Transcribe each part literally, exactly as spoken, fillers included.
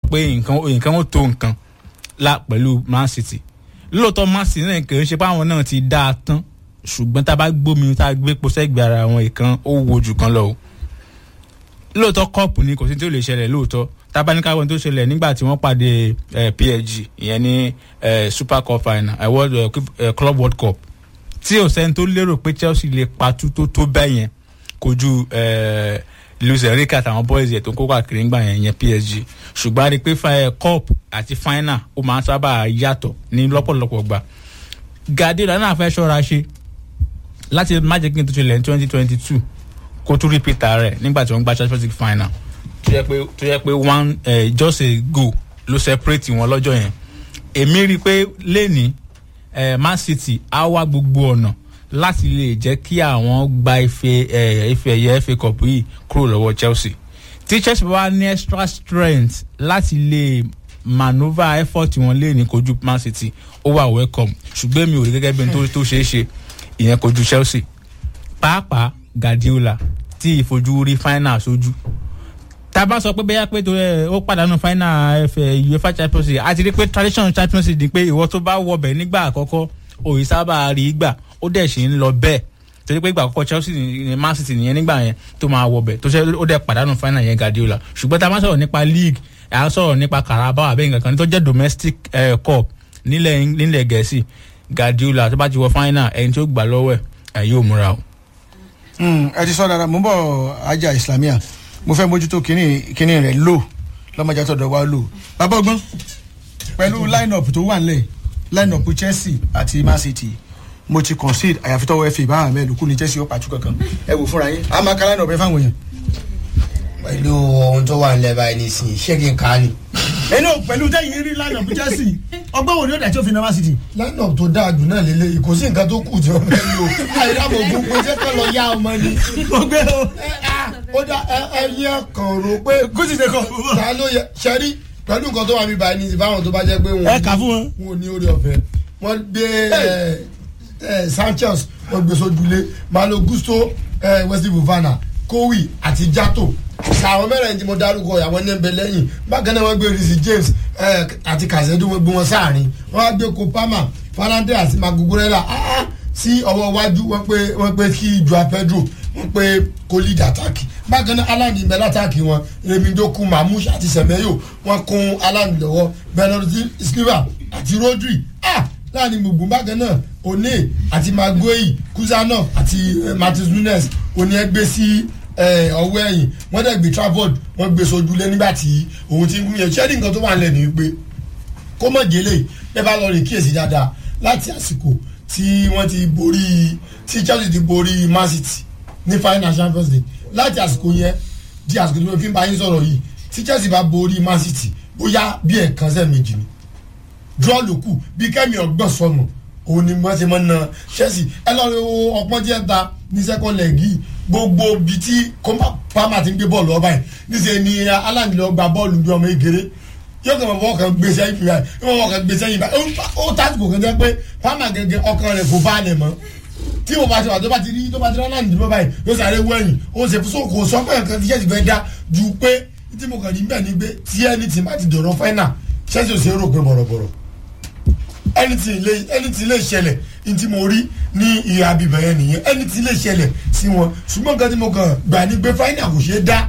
pé nǹkan nǹkan ó tó nǹkan la pẹ̀lú Man City lóòótọ́ Man City náà kì í ṣe pé àwọn náà ti dá a tán ṣùgbọ́n tá a bá gbómi tá a gbé posẹ́gbẹ̀ ara àwọn ìkan ó wo jù kan lọ o lóòótọ́ kọ́ọ̀pù ni kò sí tí ó lè ṣẹlẹ̀ lóòótọ́ tábánikáwọn tó ṣẹlẹ̀ nígbà tí wọ́n pàdé P S G ìyẹn ní Super Cup final uh, World uh, Club World Cup tí ò sẹ́ni tó lérò pé Chelsea lè patú tó tó bẹ́ẹ̀ yẹn kojú Luis Enrique àtàwọn boys yẹn tó ń kó káàkiri ńgbà yẹn yẹn P S G ṣùgbọ́n a rí i pé cup àti final ó máa ń sábà yàtọ̀ ní lọ́pọ̀lọpọ̀ gbà Guardiola náà fẹ́ ṣọ́ra ṣe láti má jẹ́ kí n tó ṣẹlẹ̀ ní twenty twenty two kó tún repeat rẹ̀ nígbà tí wọ́n gba Champions League final tó yẹ pé tó yẹ pé one uh, just a goal ló separate wọn lọ́jọ́ yẹn èmi rí i pé lẹ́ni Man City á wá gbogbo ọ̀nà láti lè jẹ́ kí àwọn gba ife ife ẹ̀yẹ F A Cup yìí kúrò lọ́wọ́ Chelsea tí Chelsea bá wá ní extra strength láti lè manoeuvre effort wọn lẹ́ni kojú Man City ó wà welcome ṣùgbọ́n mi ò rí gẹ́gẹ́ bí n tó ṣeé ṣe ìyẹn kojú Chelsea pàápàá Guardiola tí ìfojú rí final sójú tá a bá sọ pé bẹ́ẹ̀ pé tó ẹ ó pàdánù final UEFA Champions League a ti rí pé traditional Champions League ni pé ìwọ tó bá wọbẹ̀ nígbà àkọ́kọ́ òyìn sábà rí gbà ó dẹ̀ ṣì ń lọ bẹ́ẹ̀ torí pé ìgbà àkọ́kọ́ Chelsea ní Man City nìyẹn nígbà yẹn tó máa wọbẹ̀ tó ṣe ó dẹ̀ pàdánù final yẹn Guardiola ṣùgbọ́n tá a bá sọ̀rọ̀ nípa league à ń sọ̀rọ̀ nípa Carabao àbẹ́yìn kankan tó jẹ́ domestic uh, cup nílẹ̀ nílẹ̀ Gẹ̀ẹ́sì Guardiola tó bá ti wọ final ẹni tó gbà lọ́wọ́ ẹ̀ yóò múra o. ẹ ti sọ dáadáa mo ń bọ̀ ajá Islamia mo fẹ́ mójútó kínní kínní rẹ̀ lò lọ́mọdé àtọ̀dọ̀ wa lò bàbá ọgbọ́n pẹ̀lú line up tó wà nílẹ̀ line up Chelsea àti Man City mo ti concede àyàfi tọwọ́ F A báwọn mẹ́rin lókù ní Chelsea ó pàtó kankan ẹ wò fúnra yín a máa ka line up ẹ fáwọn èèyàn. pẹ̀lú ohun tó wà nílẹ̀ báyìí nísìnyí ṣé kí n kà á ni. ẹnu pẹ̀lú tẹ́yìn rí line up Chelsea ọgbọ́n wo ni ó dà tí ó fi náà Man City. line up tó dáa jù náà lélẹ̀ kò sí nǹkan tó kù tí wọ́n fẹ́ lò àìdáàbò gbogbo jẹ́ kọ́ lọ yá ọmọ ni. mo gbé o. ó dá ẹyẹ kan rò pé gúúsì ṣe kọ. ta ló yẹ ṣẹ́rí pẹ̀lú nǹkan tó wà mí báyìí ní ìbáwọn tó bá jẹ́ pé ẹ kà fún wọn. wọn ò ní orí ọ̀fẹ́ wọ́n gbé Sanchez wọ́n gbé sójúlé Malo Gusto Wesley Fofana Kowi àti Jato àwọn mẹ́rin tí mo dárúkọ àwọn ní ẹ̀bẹ̀ lẹ́yìn bákan náà wọ́n gbé Reece James àti Kazedo wọ́n gbé wọn sáàrin wọ́n á gbé Kopama Fernandes àti Magugurela sí ọwọ́ iwájú wọ́n pé wọ́n pé kí Joao Pedro wọ́n pé kó lead attack bákan náà Haaland ń bẹ látàkì wọn Remi Doku Mamouche àti Semenyo wọ́n kún Haaland lọ́wọ́ Bernardo Silva àti Rodri ah láàrin gbogbo bákan náà One àti Maguire Kuzanov àti Martins Nunes One ẹgbẹ́ sí ọwọ́ ẹ̀yìn wọ́n dẹ̀ gbé Trafford wọ́n gbé sojúlé nígbà tí òun ti ń gún yẹn ṣẹ́ẹ́dì nǹkan tó wà lẹ́nu pé kó mọ̀ jẹ́lẹ̀ bẹ́ẹ̀ bá lọ rìn kíyèsí dáadáa láti àsìkò tí wọ́n ti borí tí Chelsea ti borí Man City ní final Champions League láti àsìkò yẹn di àsìkò tí wọ́n fi ń bá yín sọ̀rọ̀ yìí tí Chelsea bá borí Man City bóyá bí ẹ̀ẹ̀kan sẹ́ẹ̀mejì ni draw ló kù bí kẹ́mi ọgbọ́n sọnù òun ni wọ́n ti mọ̀ ná Chelsea ẹ lọ́ọ́ ọpọ́n tí ẹ ta ní second leg yìí gbogbo bi tí Palmer ti ń gbé bọ́ọ̀lù ọba yìí níṣẹ́ ni Haaland lọ gba bọ́ọ̀lù bí ọmọ ìgèrè yóò kàn wọ́n kàn gbé sẹ́yìn báyìí yóò wọ́n kàn gbé sẹ́yìn báyìí ó tásìkò kan jẹ́ pé Palmer gẹ́gẹ́ ọkàn rẹ̀ kò bá lẹ̀ mọ́ tí mo bá ti wà tó bá ti rí tó bá ti rí Haaland dìbò báyìí yóò sáré wẹ̀yìn ó ṣe fún kò sọ pé nǹkan tí Chelsea fẹ́ dá ju pé tí mo kàn ní bẹ́ẹ̀ ni pé tí ẹni tí má ti dọ̀rọ̀ final Chelsea ò ṣe é rò pé bọ̀rọ̀bọ̀rọ̀ anything lè anything lè ṣẹlẹ̀ ní tí mo rí ní ìhà bíbẹ̀ yẹn nìyẹn anything lè ṣẹlẹ̀ sí wọn ṣùgbọ́n nǹkan tí mo kàn gbà ní pé final kò ṣeé dá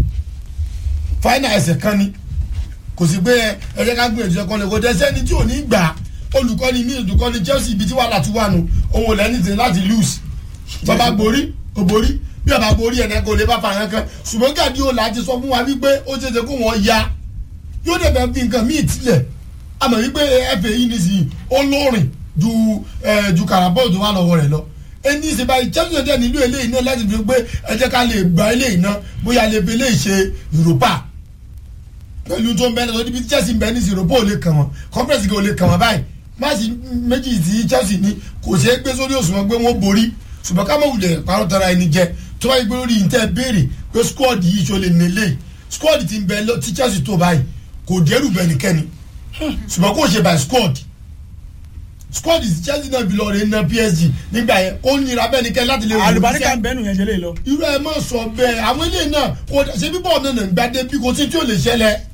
final ẹsẹ̀ kan ni kò sí pé ẹ jẹ́ ká gbìyànjú ẹ̀kọ́ ni kò tẹ́ sẹ́ni tí ò ní gbà olùkọ́ni mi olùkọ́ni Chelsea ibi tí wàhálà tún wà nù òun ò lẹ́ni tí láti lose bàbá borí ò borí bí bàbá borí ẹ̀nà kò lè bá fa àyàn kan ṣùgbọ́n Guardiola ti sọ fún wa wípé ó ṣeéṣe kó wọ́n ya yóò dẹ̀ bẹ́ẹ̀ fi nǹkan míì tilẹ̀ àmọ́ wípé F A yìí nísìnyí ó lóòrìn ju ẹ ju Carabao tó wà lọ́wọ́ rẹ̀ lọ ẹni ìṣèbá Chelsea dẹ̀ nílò eléyìí náà láti fi pé ẹ jẹ́ ká lè gba eléyìí náà bóyá lè fi eléyìí ṣe Europa pẹ̀lú tó ń bẹ́ẹ̀ lọ́dún bí Chelsea ń bẹ́ẹ̀ ní Europa ò lè kàn wọ́n conference ò lè kàn wọ́n báyìí máàsì méjì tí Chelsea ní kò ṣeé gbé sórí òṣùwọ̀n pé wọ́n borí ṣùgbọ́n ká mọ̀ wulẹ̀ parọ́ tara ẹni jẹ tó báyìí pé lórí ìtẹ́ béèrè pé squad yìí ṣo lè nílé squad ti ń bẹ tí Chelsea tó báyìí kò dẹ́rù bẹ́ẹ̀ nìkẹ́ni ṣùgbọ́n kò ṣe by squad squad is Chelsea náà bí lọ rẹ̀ ná P S G nígbà yẹn ó nira bẹ́ẹ̀ ni kẹ́ láti lè wọ́n. àlùbáríkà ń bẹ́nu yẹn jẹ́lẹ̀ lọ. irú ẹ̀ máa sọ bẹ́ẹ̀ àwọn eléyìí náà kò ṣe bí bọ́ọ̀lù náà ń gbadé bí kò sí tí ò lè ṣẹlẹ̀